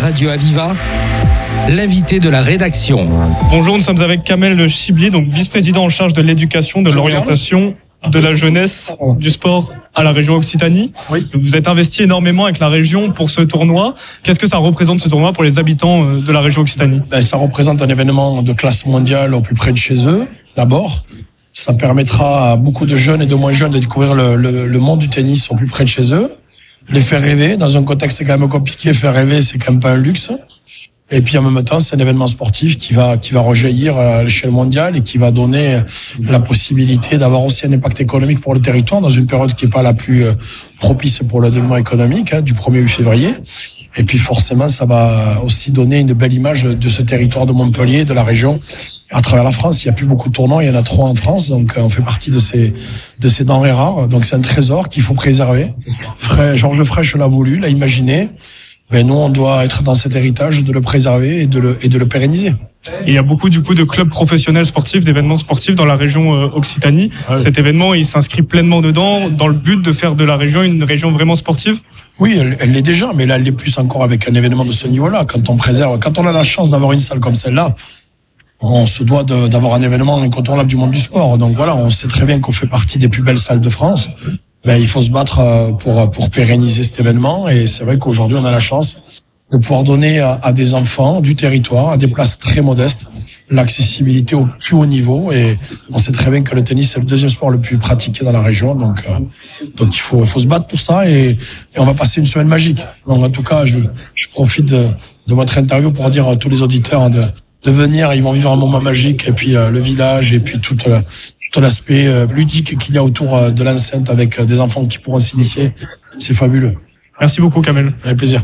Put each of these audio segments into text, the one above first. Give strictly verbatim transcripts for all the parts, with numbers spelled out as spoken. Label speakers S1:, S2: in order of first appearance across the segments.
S1: Radio Aviva, l'invité de la rédaction.
S2: Bonjour, nous sommes avec Kamel Chibli, donc vice-président en charge de l'éducation, de l'orientation, de la jeunesse, du sport à la région Occitanie.
S3: Oui.
S2: Vous êtes investi énormément avec la région pour ce tournoi. Qu'est-ce que ça représente ce tournoi pour les habitants de la région Occitanie ?
S3: Ben, ça représente un événement de classe mondiale au plus près de chez eux, d'abord. Ça permettra à beaucoup de jeunes et de moins jeunes de découvrir le, le, le monde du tennis au plus près de chez eux, les faire rêver. Dans un contexte quand même compliqué, faire rêver, c'est quand même pas un luxe. Et puis en même temps, c'est un événement sportif qui va qui va rejaillir à l'échelle mondiale et qui va donner la possibilité d'avoir aussi un impact économique pour le territoire dans une période qui est pas la plus propice pour le développement économique, hein, du premier février. Et puis forcément, ça va aussi donner une belle image de ce territoire de Montpellier, de la région, à travers la France. Il y a plus beaucoup de tournois, il y en a trois en France, donc on fait partie de ces de ces denrées rares. Donc c'est un trésor qu'il faut préserver. Frère, Georges Frêche l'a voulu, l'a imaginé. Ben nous, on doit être dans cet héritage de le préserver et de le et de le pérenniser.
S2: Il y a beaucoup du coup de clubs professionnels sportifs, d'événements sportifs dans la région euh, Occitanie. Ah oui. Cet événement, il s'inscrit pleinement dedans, dans le but de faire de la région une région vraiment sportive.
S3: Oui, elle, elle l'est déjà, mais là, elle l'est plus encore avec un événement de ce niveau-là. Quand on préserve, quand on a la chance d'avoir une salle comme celle-là, on se doit de, d'avoir un événement incontournable du monde du sport. Donc voilà, on sait très bien qu'on fait partie des plus belles salles de France. Ben, il faut se battre pour pour pérenniser cet événement, et c'est vrai qu'aujourd'hui, on a la chance de pouvoir donner à, à des enfants du territoire, à des places très modestes, l'accessibilité au plus haut niveau. Et on sait très bien que le tennis, c'est le deuxième sport le plus pratiqué dans la région. Donc, euh, donc il faut, il faut se battre pour ça, et, et on va passer une semaine magique. Donc, en tout cas, je, je profite de, de votre interview pour dire à tous les auditeurs de, de venir. Ils vont vivre un moment magique, et puis euh, le village, et puis tout, euh, tout l'aspect euh, ludique qu'il y a autour euh, de l'enceinte avec euh, des enfants qui pourront s'initier. C'est fabuleux.
S2: Merci beaucoup, Kamel.
S3: Avec plaisir.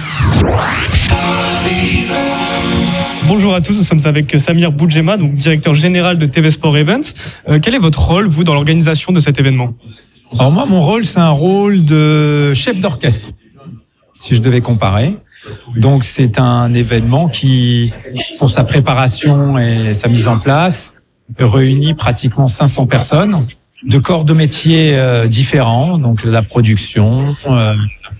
S2: Bonjour à tous, nous sommes avec Samir Boudjema, donc directeur général de T V Sport Events. Euh, quel est votre rôle, vous, dans l'organisation de cet événement ?
S4: Alors moi, mon rôle, c'est un rôle de chef d'orchestre, si je devais comparer. Donc c'est un événement qui, pour sa préparation et sa mise en place, réunit pratiquement cinq cents personnes de corps de métiers euh, différents, donc la production, euh,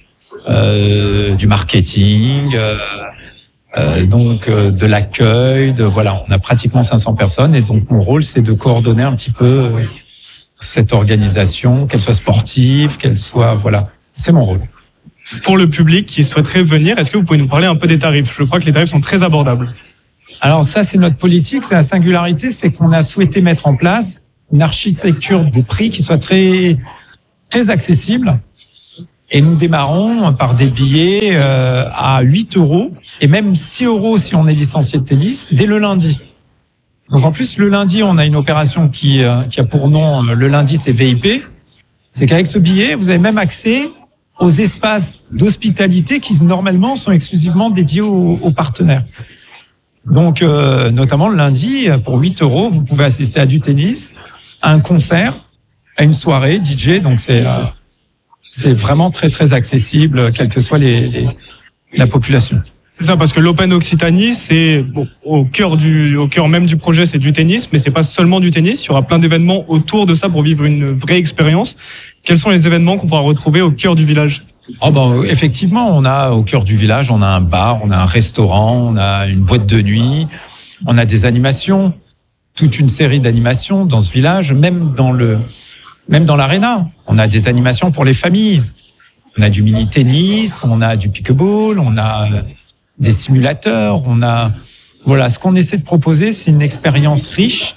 S4: euh, du marketing, euh, euh, donc euh, de l'accueil, de voilà, on a pratiquement cinq cents personnes, et donc mon rôle, c'est de coordonner un petit peu euh, cette organisation, qu'elle soit sportive, qu'elle soit voilà, c'est mon rôle.
S2: Pour le public qui souhaiterait venir, est-ce que vous pouvez nous parler un peu des tarifs ? Je crois que les tarifs sont très abordables.
S4: Alors ça, c'est notre politique, c'est la singularité, c'est qu'on a souhaité mettre en place une architecture de prix qui soit très très accessible. Et nous démarrons par des billets euh, à huit euros et même six euros si on est licencié de tennis dès le lundi. Donc en plus, le lundi, on a une opération qui, euh, qui a pour nom, le lundi, c'est V I P. C'est qu'avec ce billet, vous avez même accès aux espaces d'hospitalité qui normalement sont exclusivement dédiés aux, aux partenaires. Donc, euh, notamment le lundi, pour huit euros, vous pouvez assister à du tennis, à un concert, à une soirée D J. Donc, c'est euh, c'est vraiment très très accessible, quelle que soit les, les la population.
S2: C'est ça, parce que l'Open Occitanie, c'est bon, au cœur du, au cœur même du projet, c'est du tennis, mais c'est pas seulement du tennis. Il y aura plein d'événements autour de ça pour vivre une vraie expérience. Quels sont les événements qu'on pourra retrouver au cœur du village ?
S4: Oh ben, effectivement, on a au cœur du village, on a un bar, on a un restaurant, on a une boîte de nuit, on a des animations, toute une série d'animations dans ce village, même dans le, même dans l'aréna. On a des animations pour les familles. On a du mini-tennis, on a du pique-ball, on a des simulateurs, on a, voilà, ce qu'on essaie de proposer, c'est une expérience riche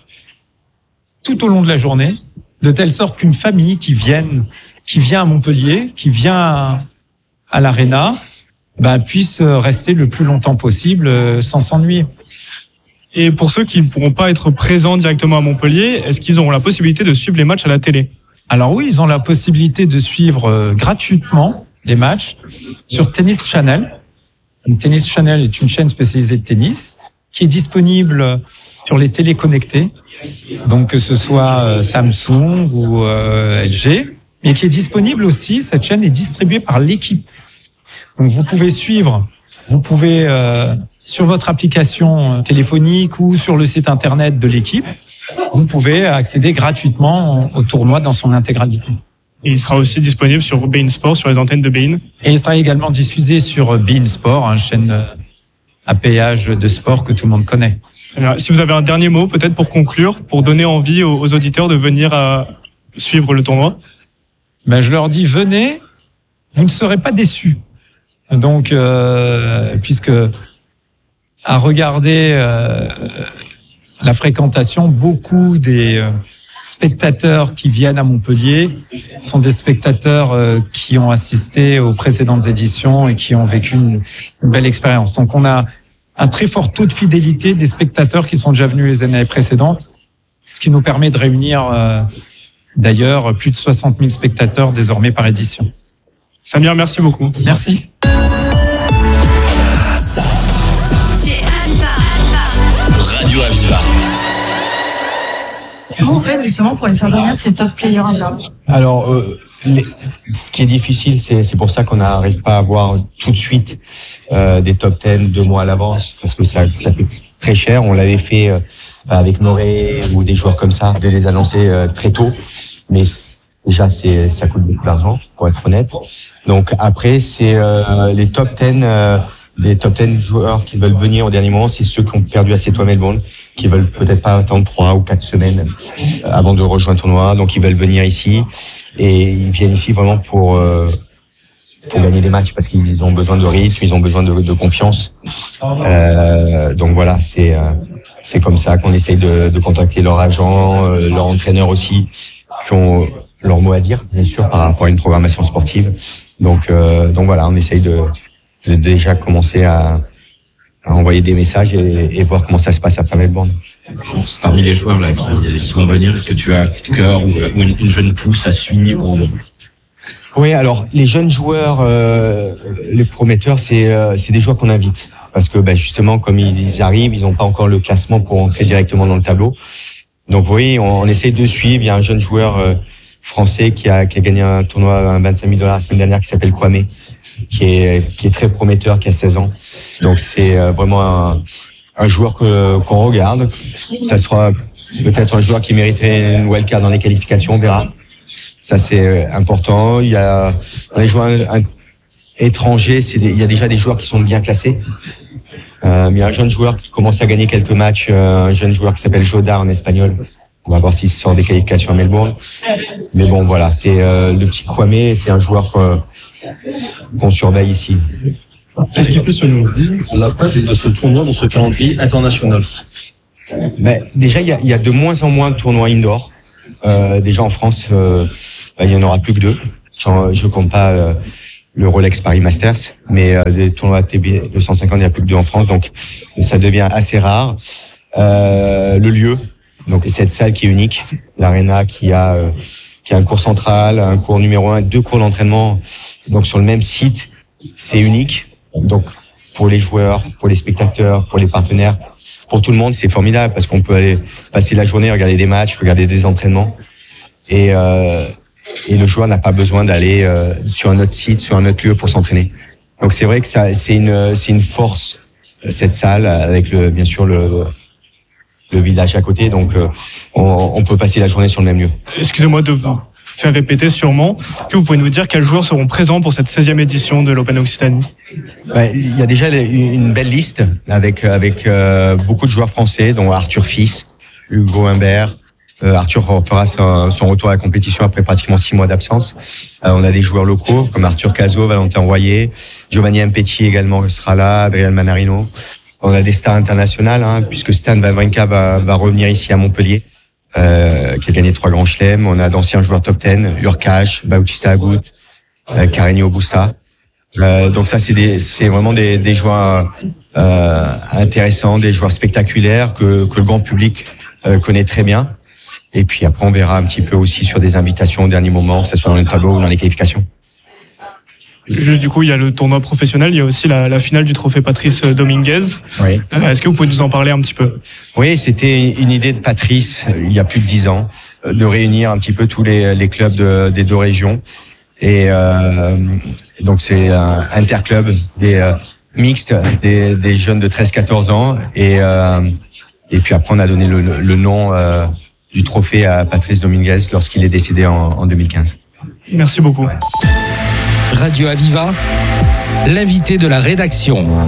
S4: tout au long de la journée, de telle sorte qu'une famille qui vienne qui vient à Montpellier, qui vient à, à l'aréna, ben, puisse rester le plus longtemps possible euh, sans s'ennuyer.
S2: Et pour ceux qui ne pourront pas être présents directement à Montpellier, est-ce qu'ils auront la possibilité de suivre les matchs à la télé ?
S4: Alors oui, ils ont la possibilité de suivre euh, gratuitement les matchs sur Tennis Channel. Donc, Tennis Channel est une chaîne spécialisée de tennis qui est disponible sur les télés connectées, donc que ce soit euh, Samsung ou euh, L G. Et qui est disponible aussi, cette chaîne est distribuée par l'équipe. Donc vous pouvez suivre, vous pouvez euh, sur votre application téléphonique ou sur le site internet de l'équipe, vous pouvez accéder gratuitement au tournoi dans son intégralité.
S2: Et il sera aussi disponible sur beIN Sport, sur les antennes de beIN.
S4: Et il sera également diffusé sur beIN Sport, une chaîne à péage de sport que tout le monde connaît.
S2: Si vous avez un dernier mot, peut-être pour conclure, pour donner envie aux, aux auditeurs de venir à suivre le tournoi.
S4: Ben, je leur dis, venez, vous ne serez pas déçus. Donc, euh, puisque à regarder euh, la fréquentation, beaucoup des euh, spectateurs qui viennent à Montpellier sont des spectateurs euh, qui ont assisté aux précédentes éditions et qui ont vécu une, une belle expérience. Donc, on a un très fort taux de fidélité des spectateurs qui sont déjà venus les années précédentes, ce qui nous permet de réunir euh, d'ailleurs plus de soixante mille spectateurs désormais par édition.
S2: Samir, merci beaucoup.
S4: Merci.
S5: Radio Aviva.
S6: Comment on fait justement pour les faire venir ces top players là?
S7: Alors, euh, les, ce qui est difficile, c'est, c'est pour ça qu'on n'arrive pas à avoir tout de suite euh, des top dix deux mois à l'avance, parce que ça, ça coûte très cher. On l'avait fait euh, avec Noré ou des joueurs comme ça, de les annoncer euh, très tôt, mais déjà c'est ça coûte beaucoup d'argent, pour être honnête. Donc après, c'est euh, les top dix. Euh, Les top dix joueurs qui veulent venir au dernier moment, c'est ceux qui ont perdu assez toi Melbourne, qui veulent peut-être pas attendre trois ou quatre semaines avant de rejoindre le tournoi, donc ils veulent venir ici et ils viennent ici vraiment pour euh, pour gagner des matchs parce qu'ils ont besoin de rythme, ils ont besoin de, de confiance. Euh, donc voilà, c'est euh, c'est comme ça qu'on essaye de, de contacter leur agent, euh, leur entraîneur aussi, qui ont leur mot à dire, bien sûr, par rapport à une programmation sportive. Donc euh, donc voilà, on essaye de de déjà commencer à, à envoyer des messages et, et voir comment ça se passe après Melbourne.
S5: Parmi les joueurs là qui, qui vont venir, est-ce que tu as un coup de cœur ou une, une jeune pousse à suivre ou...
S7: Oui, alors les jeunes joueurs, euh, les prometteurs, c'est euh, c'est des joueurs qu'on invite parce que bah, justement, comme ils arrivent, ils n'ont pas encore le classement pour entrer directement dans le tableau. Donc oui, on, on essaie de suivre. Il y a un jeune joueur euh, français qui a qui a gagné un tournoi à vingt-cinq mille dollars la semaine dernière qui s'appelle Kwame, qui est qui est très prometteur, qui a seize ans. Donc c'est euh, vraiment un, un joueur que qu'on regarde. Ça sera peut-être un joueur qui mériterait une wildcard dans les qualifications, on verra. Ça c'est important. Il y a dans les joueurs un, un, étrangers, c'est des, il y a déjà des joueurs qui sont bien classés. Euh, mais il y a un jeune joueur qui commence à gagner quelques matchs, euh, un jeune joueur qui s'appelle Jodar en espagnol. On va voir s'il sort des qualifications à Melbourne. Mais bon, voilà, c'est euh, le petit Kwame, c'est un joueur euh, qu'on surveille ici.
S8: Qu'est-ce qui fait selon vous la place de ce tournoi dans ce calendrier international?
S7: Mais déjà, il y a, il y a de moins en moins de tournois indoor. Euh, déjà en France, euh, il y en aura plus que deux. Genre, je compte pas euh, le Rolex Paris Masters, mais euh, des tournois T B deux cent cinquante, il n'y a plus que deux en France, donc ça devient assez rare. Euh, le lieu, donc cette salle qui est unique, l'Arena qui a euh, qui a un cours central, un cours numéro un, deux cours d'entraînement, donc sur le même site, c'est unique. Donc pour les joueurs, pour les spectateurs, pour les partenaires, pour tout le monde, c'est formidable parce qu'on peut aller passer la journée, regarder des matchs, regarder des entraînements, et euh, et le joueur n'a pas besoin d'aller euh, sur un autre site, sur un autre lieu pour s'entraîner. Donc c'est vrai que ça, c'est une c'est une force cette salle avec le bien sûr le le, le village à côté, donc euh, on, on peut passer la journée sur le même lieu.
S2: Excusez-moi de vous faire répéter sûrement. Est-ce que vous pouvez nous dire quels joueurs seront présents pour cette seizième édition de l'Open Occitanie?
S7: Ben, il y a déjà une belle liste avec avec euh, beaucoup de joueurs français, dont Arthur Fils, Hugo Humbert. Euh, Arthur fera son, son retour à la compétition après pratiquement six mois d'absence. Euh, on a des joueurs locaux comme Arthur Cazot, Valentin Royer, Giovanni Mpetti également sera là, Adrian Manarino. On a des stars internationales, hein, puisque Stan Wawrinka va, va revenir ici à Montpellier, euh, qui a gagné trois grands chelems. On a d'anciens joueurs top dix, Urkash, Bautista Agut, euh, Carreño Busta. Euh, donc ça, c'est des, c'est vraiment des, des joueurs euh, intéressants, des joueurs spectaculaires que, que le grand public euh, connaît très bien. Et puis après, on verra un petit peu aussi sur des invitations au dernier moment, que ce soit dans le tableau ou dans les qualifications.
S2: Juste du coup, il y a le tournoi professionnel, il y a aussi la, la finale du trophée Patrice Dominguez.
S7: Oui.
S2: Euh, est-ce que vous pouvez nous en parler un petit peu?
S7: Oui, c'était une idée de Patrice, il y a plus de dix ans, de réunir un petit peu tous les, les clubs de, des deux régions. Et euh, donc c'est un interclub, des euh, mixtes, des, des jeunes de treize quatorze ans. Et, euh, et puis après, on a donné le, le nom euh, du trophée à Patrice Dominguez lorsqu'il est décédé en, en deux mille quinze.
S2: Merci beaucoup.
S1: Radio Aviva, l'invité de la rédaction.